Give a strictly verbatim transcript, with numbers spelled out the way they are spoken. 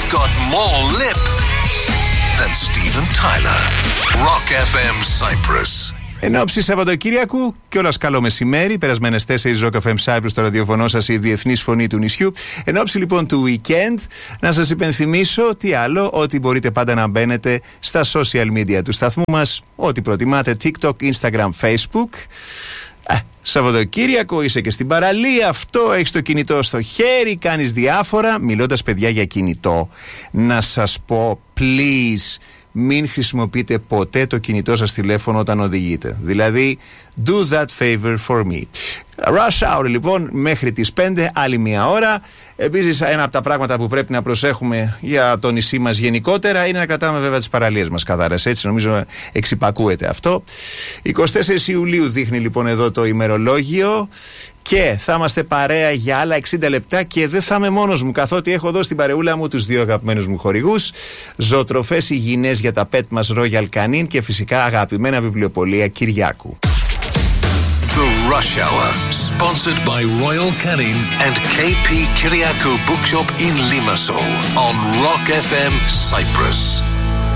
got more lip than Steven Tyler. Rock εφ εμ Cyprus. Εν όψη Σαββατοκύριακου, κιόλας καλό μεσημέρι. Περασμένες τέσσερις Rock εφ εμ Cyprus, το ραδιοφωνό σας, η διεθνής φωνή του νησιού. Εν όψη λοιπόν του weekend, να σας υπενθυμίσω τι άλλο, ότι μπορείτε πάντα να μπαίνετε στα social media του σταθμού μας, ό,τι προτιμάτε, TikTok, Instagram, Facebook. Ε, Σαββατοκύριακο, είσαι και στην παραλία, αυτό, έχεις το κινητό στο χέρι, κάνεις διάφορα. Μιλώντας παιδιά για κινητό, να σας πω, please, μην χρησιμοποιείτε ποτέ το κινητό σας τηλέφωνο όταν οδηγείτε. Δηλαδή, do that favor for me. Rush hour λοιπόν μέχρι τις πέντε, άλλη μία ώρα. Επίσης, ένα από τα πράγματα που πρέπει να προσέχουμε για το νησί μας γενικότερα είναι να κρατάμε βέβαια τις παραλίες μας καθαρές. Έτσι νομίζω εξυπακούεται αυτό. εικοστή τέταρτη Ιουλίου δείχνει λοιπόν εδώ το ημερολόγιο. Και θα είμαστε παρέα για άλλα εξήντα λεπτά και δεν θα είμαι μόνος μου, καθότι έχω εδώ στην παρεούλα μου τους δύο αγαπημένους μου χορηγούς, ζωοτροφές υγιεινές για τα pet μας Royal Canin και φυσικά αγαπημένα βιβλιοπωλεία Κυριάκου. The Rush Hour, sponsored by Royal Canin and κέι πι Kyriakou Bookshop in Limassol on Rock εφ εμ Cyprus.